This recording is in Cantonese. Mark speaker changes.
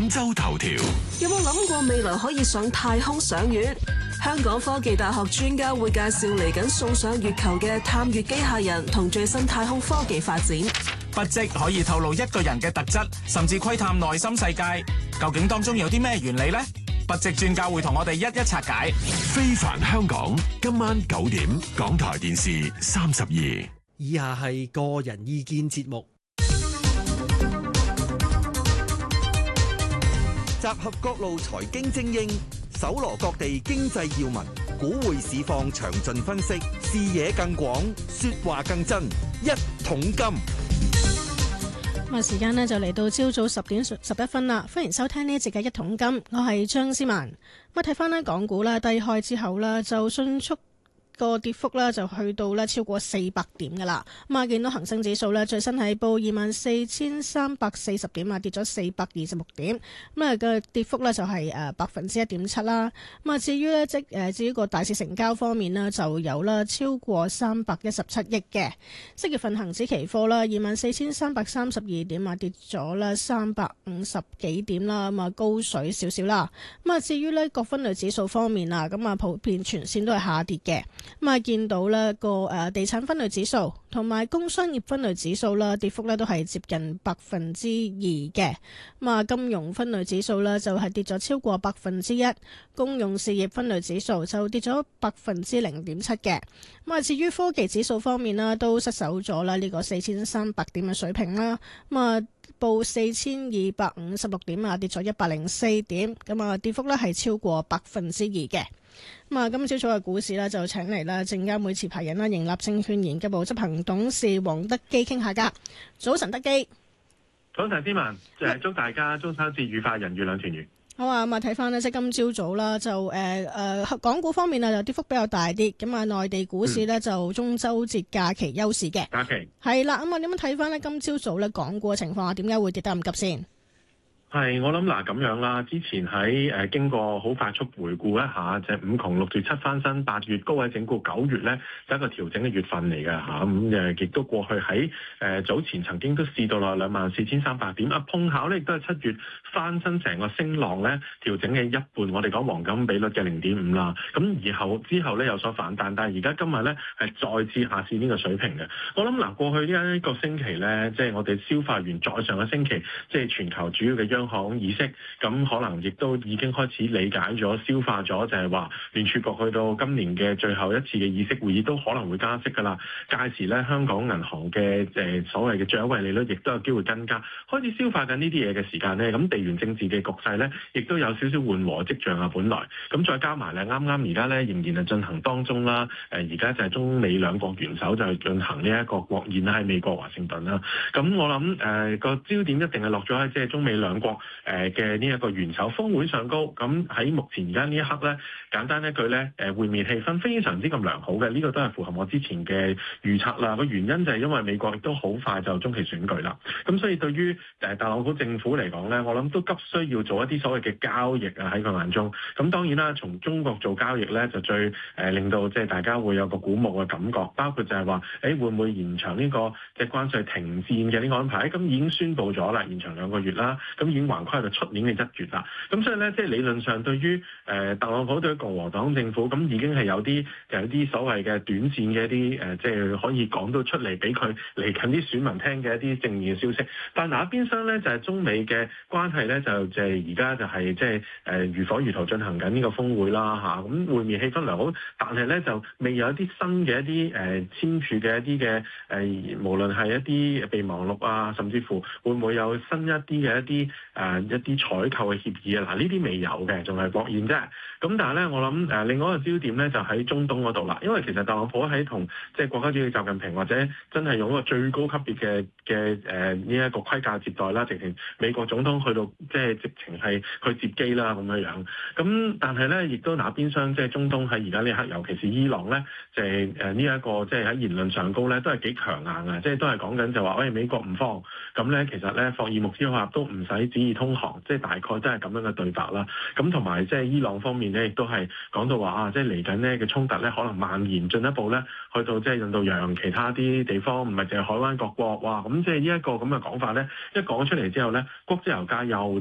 Speaker 1: 廣州頭條。
Speaker 2: 有冇諗過未來可以上太空上月？香港科技大學專家會介紹嚟緊送上月球嘅探月機械人同最新太空科技發展。
Speaker 3: 筆跡可以透露一個人嘅特質，甚至窺探內心世界。究竟當中有啲咩原理呢？筆跡專家會同我哋一一拆解。
Speaker 1: 非凡香港，今晚9點，港台電視32。
Speaker 4: 以下係個人意見節目，
Speaker 5: 集合各路財經精英，搜羅各地經濟要聞，股匯市況詳盡分析，視野更廣，說話更真。一桶金。
Speaker 6: 咁啊，時間呢就嚟到朝早10點11分啦，歡迎收聽呢一節嘅一桶金，我係張思文。咁啊，睇翻呢港股啦，低開之後啦，就迅速個跌幅咧就去到咧超過400點噶啦。咁啊，見到恒生指數咧最新係報24,340點啊，跌咗426點。咁啊嘅跌幅咧就係1.7%啦。咁啊，至於咧至於個大市成交方面呢，就有啦超過317億嘅。即月份恒指期貨啦24,332點啊，跌咗啦350幾點啦。咁啊高水少少啦。咁啊，至於咧各分類指數方面啊，咁啊普遍全線都係下跌嘅。咁啊，見到呢個地產分類指數同埋工商業分類指數啦，跌幅呢都係接近2%嘅。咁啊，金融分類指數呢就係跌咗超過1%，公用事業分類指數就跌咗0.7%嘅。咁啊，至於科技指數方面呢，都失守咗啦呢個4300點嘅水平啦。咁啊，報4256點啊，跌咗104點。咁啊，跌幅呢係超過2%嘅。咁啊，今朝早嘅股市呢，就請嚟啦證監會持牌人啦，盈立證券研究部執行董事黃德基傾下㗎。早晨，德基。
Speaker 7: 早晨，思文，祝大家中秋節愉快，人月兩團圓。
Speaker 6: 好啊，咁啊睇翻呢，即係今朝早啦，就港股方面啊，就跌幅比較大啲。咁啊，內地股市呢，就中秋節假期休市嘅。
Speaker 7: 假期
Speaker 6: 係啦，咁啊點樣睇翻呢？今朝早呢，港股嘅情況啊，點解會跌得咁急先？
Speaker 7: 係，我諗嗱咁樣啦。之前喺經過好快速回顧一下，就5窮6絕7翻身，8月高位整固，9月咧就一個調整嘅月份嚟嘅嚇。咁亦都過去喺早前曾經都試到啦24,300點啊，碰巧咧亦都係7月翻身成個升浪咧調整嘅一半。我哋講黃金比率嘅0.5啦。咁之後咧有所反彈，但係而家今日咧係再次下試呢個水平嘅。我諗嗱，過去呢一個星期咧，即係我哋消化完再上個星期，即係全球主要嘅央行議息，咁可能亦都已經開始理解咗、消化咗，就係話聯儲局去到今年嘅最後一次嘅議息會議都可能會加息㗎啦。屆時咧，香港銀行嘅所謂嘅最優惠利率亦都有機會跟加，開始消化緊呢啲嘢嘅時間咧，咁地緣政治嘅局勢咧，亦都有少少緩和跡象啊。本來咁再加埋咧，啱啱而家咧仍然係進行當中啦。而家就係中美兩國元首就係進行呢一個國宴啦，喺美國華盛頓啦。咁我諗個焦點一定係落咗喺即係中美兩國嘅呢一個元首峰會上高。咁喺目前而家呢一刻咧，簡單一句咧，會面氣氛非常之咁良好嘅，呢個都係符合我之前嘅預測啦。個原因就係因為美國亦都好快就中期選舉啦，咁所以對於特朗普政府嚟講咧，我諗都急需要做一啲所謂嘅交易啊，喺佢眼中。咁當然啦，從中國做交易咧，就最令到即係大家會有個鼓舞嘅感覺，包括就係話會唔會延長呢個即係關稅停戰嘅呢個安排？咁已經宣布咗啦，延長2個月啦，咁已經橫跨到出年嘅1月啦。咁所以咧，即係理論上對於特朗普對於共和黨政府，咁已經係有啲所謂嘅短線嘅一啲即係可以講到出嚟俾佢嚟近啲選民聽嘅一啲正面嘅消息。但係嗱，一邊廂咧就係中美嘅關係咧，就係而家就係即係如火如荼進行緊呢個峰會啦嚇。咁會面氣氛良好，但係咧就未有一啲新嘅一啲簽署嘅一啲嘅無論係一啲備忘錄啊，甚至乎會唔會有新一啲嘅一啲採購嘅協議啊？嗱，呢啲未有嘅，仲係國宴啫。咁但係咧，我諗另外一個焦點咧就喺中東嗰度啦。因為其實特朗普喺同即係國家主席習近平或者真係用一個最高級別嘅呢一個規格接待啦，直情美國總統去到即係直情係去接機啦咁樣樣。咁但係咧，亦都那邊廂即係中東喺而家呢刻，尤其是伊朗咧，就係呢一個即係喺言論上高咧都係幾強硬啊！即係都係講緊就話，喂，美國唔放，咁咧其實咧霍爾木茲海峽都唔使旨意通航，即係大概都係咁樣嘅對白啦。咁同埋即係伊朗方面咧，亦都係講到話啊，即係嚟緊呢嘅衝突咧，可能蔓延進一步咧，去到即係印度洋其他啲地方，唔係淨係海灣各國。哇！咁即係呢一個咁嘅講法咧，一講出嚟之後咧，國際油價又